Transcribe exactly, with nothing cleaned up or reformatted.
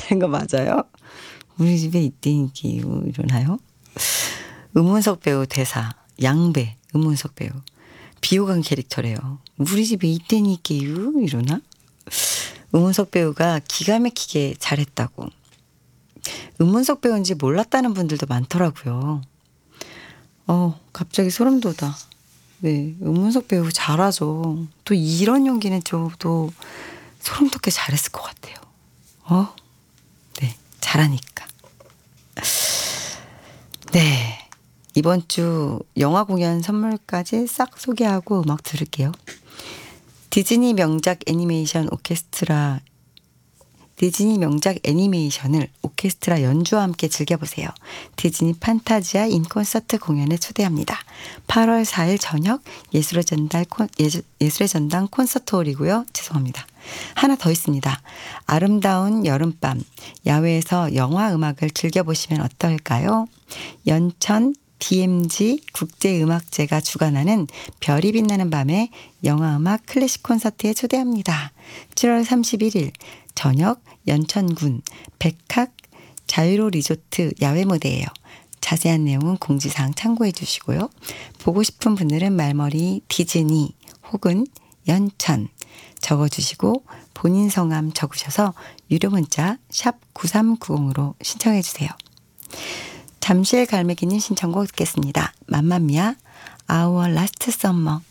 거 맞아요? 우리 집에 있다니까요. 이러나요? 음문석 배우 대사 양배 음문석 배우 비호감 캐릭터래요. 우리 집에 있다니까요. 이러나? 음문석 배우가 기가 막히게 잘했다고. 음문석 배우인지 몰랐다는 분들도 많더라고요. 어, 갑자기 소름 돋아. 네, 음문석 배우 잘하죠. 또 이런 연기는 저도 소름 돋게 잘했을 것 같아요. 어? 네, 잘하니까. 네, 이번 주 영화 공연 선물까지 싹 소개하고 음악 들을게요. 디즈니 명작 애니메이션 오케스트라 디즈니 명작 애니메이션을 오케스트라 연주와 함께 즐겨보세요. 디즈니 판타지아 인콘서트 공연에 초대합니다. 팔월 사일 저녁 예술의 전당, 예술의 전당 콘서트홀이고요. 죄송합니다. 하나 더 있습니다. 아름다운 여름밤 야외에서 영화 음악을 즐겨보시면 어떨까요? 연천 디엠지 국제음악제가 주관하는 별이 빛나는 밤에 영화음악 클래식 콘서트에 초대합니다. 칠월 삼십일일 저녁 연천군 백학 자유로 리조트 야외 무대예요. 자세한 내용은 공지사항 참고해 주시고요. 보고 싶은 분들은 말머리 디즈니 혹은 연천 적어주시고 본인 성함 적으셔서 유료 문자 샵 구삼구공으로 신청해 주세요. 잠실 갈매기님 신청곡 듣겠습니다. 맘마미아 Our Last Summer.